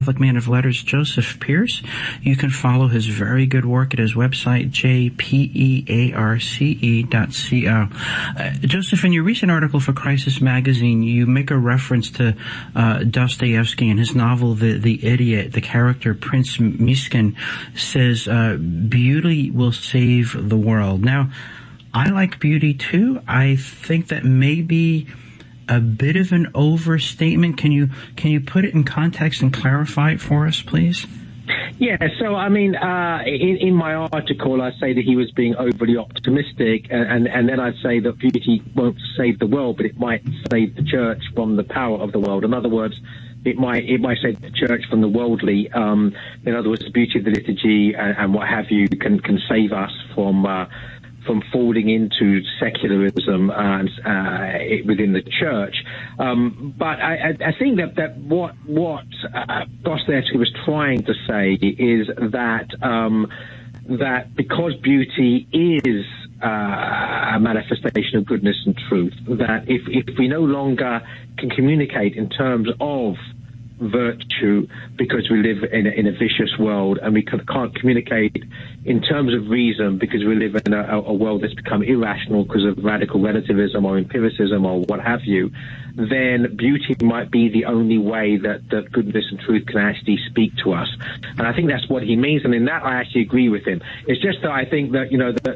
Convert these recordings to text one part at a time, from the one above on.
Catholic man of letters, Joseph Pearce. You can follow his very good work at his website, jpearce.co. Joseph, in your recent article for Crisis Magazine, you make a reference to Dostoevsky and his novel, The Idiot. The character, Prince Miskin, says, beauty will save the world. Now, I like beauty too. I think that may be a bit of an overstatement. Can you put it in context and clarify it for us, please? Yeah, so I mean, in my article, I say that he was being overly optimistic, and then I say that beauty won't save the world, but it might save the church from the power of the world. In other words, it might save the church from the worldly. In other words, the beauty of the liturgy and what have you can save us from falling into secularism within the church. But I think that what Dostoevsky was trying to say is that that because beauty is a manifestation of goodness and truth, that if we no longer can communicate in terms of virtue because we live in a vicious world, and we can't communicate in terms of reason because we live in a world that's become irrational because of radical relativism or empiricism or what have you, then beauty might be the only way that goodness and truth can actually speak to us. And I think that's what he means, and in that I actually agree with him. It's just that I think that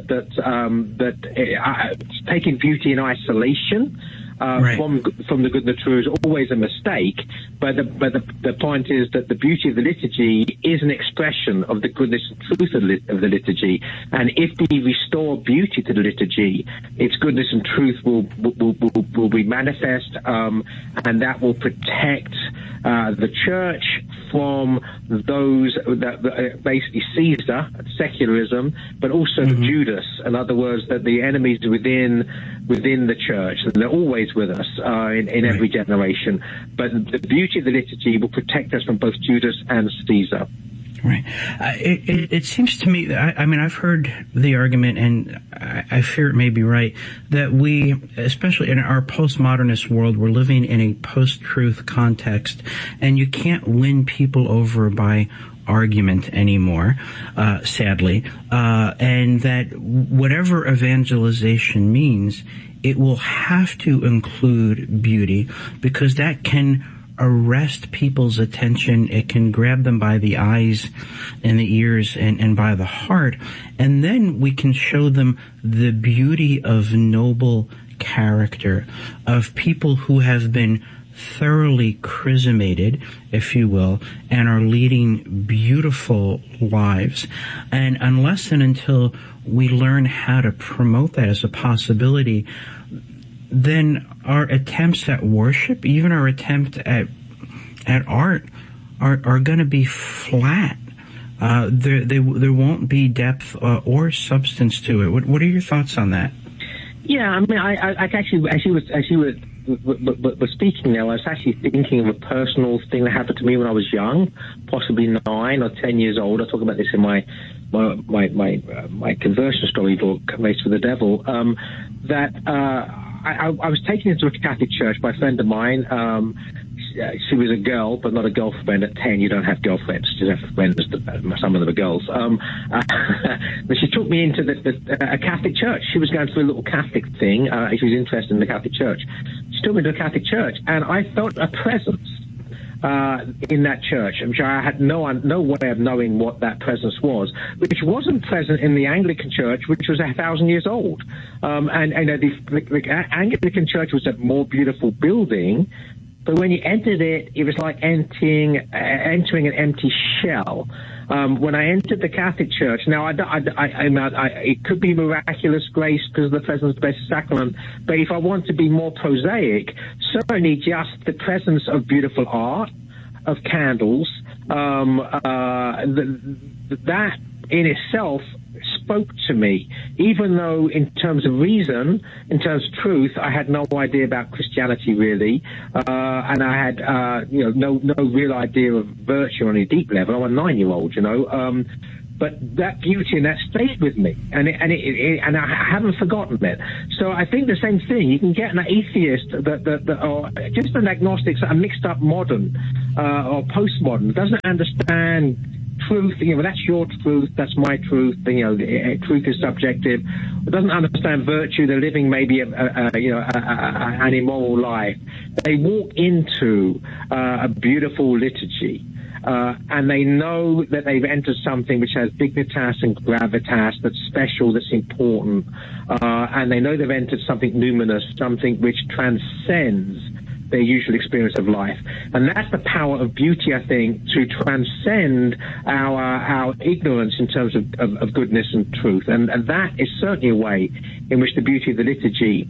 taking beauty in isolation right. from the good and the true is always a mistake, but the point is that the beauty of the liturgy is an expression of the goodness and truth of the liturgy, and if we restore beauty to the liturgy, its goodness and truth will be manifest, and that will protect the church from those that basically Caesar, secularism, but also Judas. In other words, that the enemies within the church, and they're always with us in every generation. But the beauty of the liturgy will protect us from both Judas and Caesar. Right. It seems to me, I mean, I've heard the argument, and I fear it may be right, that we, especially in our postmodernist world, we're living in a post-truth context, and you can't win people over by argument anymore, sadly, and that whatever evangelization means, it will have to include beauty, because that can arrest people's attention. It can grab them by the eyes and the ears and by the heart. And then we can show them the beauty of noble character, of people who have been thoroughly chrismated, if you will, and are leading beautiful lives. And unless and until we learn how to promote that as a possibility, then our attempts at worship, even our attempt at art, are going to be flat. There won't be depth or substance to it. What are your thoughts on that? Yeah, I mean, I actually was speaking now, I was actually thinking of a personal thing that happened to me when I was young, possibly 9 or 10 years old. I talk about this in my conversion story book, Race for the Devil. I was taken into a Catholic church by a friend of mine. She was a girl, but not a girlfriend. At 10, you don't have girlfriends. You just have friends. Some of them are girls. But she took me into a Catholic church. She was going through a little Catholic thing. She was interested in the Catholic church. She took me to a Catholic church, and I felt a presence in that church, which I had no way of knowing what that presence was, which wasn't present in the Anglican church, which was 1,000 years old. The Anglican church was a more beautiful building, but when you entered it, it was like entering an empty shell. When I entered the Catholic Church, now it could be miraculous grace because of the presence of the Blessed Sacrament, but if I want to be more prosaic, certainly just the presence of beautiful art, of candles, that in itself spoke to me, even though in terms of reason, in terms of truth, I had no idea about Christianity really, and I had no real idea of virtue on a deep level. I'm a 9-year-old, but that beauty and that stayed with me, and I haven't forgotten it. So I think the same thing. You can get an atheist or just an agnostic, a mixed up modern or postmodern, doesn't understand truth. That's your truth, that's my truth. Truth is subjective. It doesn't understand virtue. They're living maybe an immoral life. They walk into a beautiful liturgy. And they know that they've entered something which has dignitas and gravitas, that's special, that's important. And they know they've entered something numinous, something which transcends their usual experience of life. And that's the power of beauty, I think, to transcend our ignorance in terms of goodness and truth. And that is certainly a way in which the beauty of the liturgy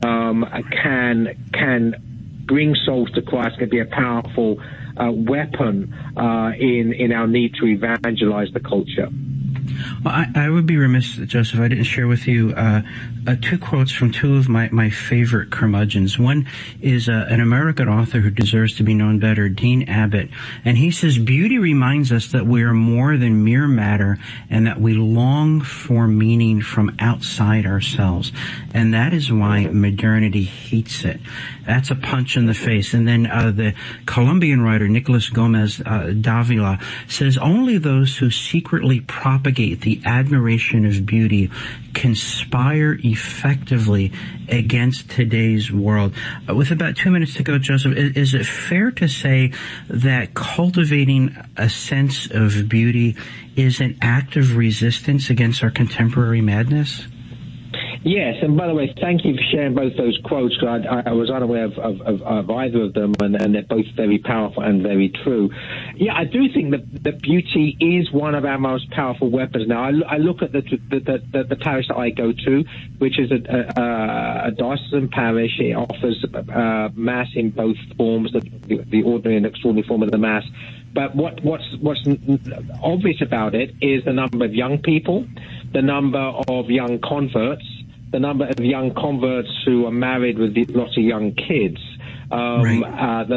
can bring souls to Christ, can be a powerful weapon in our need to evangelize the culture. Well, I would be remiss, Joseph, I didn't share with you two quotes from two of my favorite curmudgeons. One is an American author who deserves to be known better, Dean Abbott, and he says, "Beauty reminds us that we are more than mere matter and that we long for meaning from outside ourselves. And that is why modernity hates it." That's a punch in the face. And then the Colombian writer Nicolas Gomez Davila says, "Only those who secretly propagate the admiration of beauty conspire effectively against today's world." With about 2 minutes to go, Joseph, is it fair to say that cultivating a sense of beauty is an act of resistance against our contemporary madness? Yes, and by the way, thank you for sharing both those quotes. I was unaware of either of them, and they're both very powerful and very true. Yeah, I do think that beauty is one of our most powerful weapons. Now, I look at the parish that I go to, which is a diocesan parish. It offers Mass in both forms, the ordinary and extraordinary form of the Mass. But what's obvious about it is the number of young people, the number of young converts, the number of young converts who are married with lots of young kids, the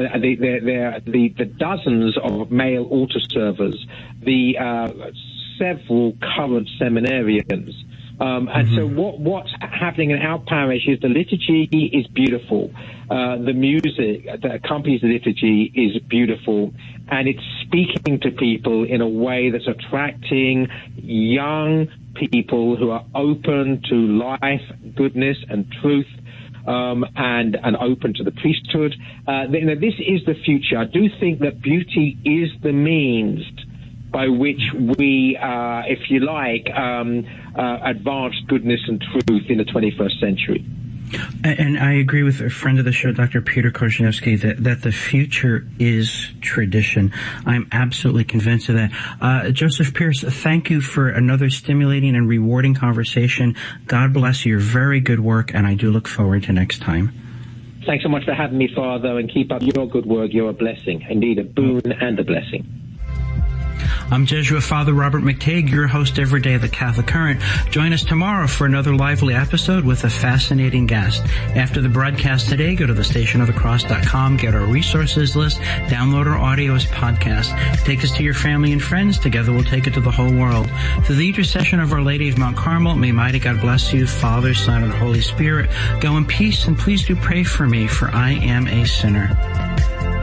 dozens of male altar servers, the several current seminarians. And so what's happening in our parish is the liturgy is beautiful. The music that accompanies the liturgy is beautiful, and it's speaking to people in a way that's attracting young people who are open to life, goodness, and truth, and open to the priesthood. This is the future. I do think that beauty is the means by which we, if you like, advance goodness and truth in the 21st century. And I agree with a friend of the show, Dr. Peter Korzeniewski, that the future is tradition. I'm absolutely convinced of that. Joseph Pearce, thank you for another stimulating and rewarding conversation. God bless your very good work, and I do look forward to next time. Thanks so much for having me, Father, and keep up your good work. You're a blessing, indeed a boon and a blessing. I'm Jesuit Father Robert McTague, your host every day of the Catholic Current. Join us tomorrow for another lively episode with a fascinating guest. After the broadcast today, go to thestationofthecross.com, get our resources list, download our audio as podcast. Take us to your family and friends. Together we'll take it to the whole world. Through the intercession of Our Lady of Mount Carmel, may mighty God bless you, Father, Son, and Holy Spirit. Go in peace, and please do pray for me, for I am a sinner.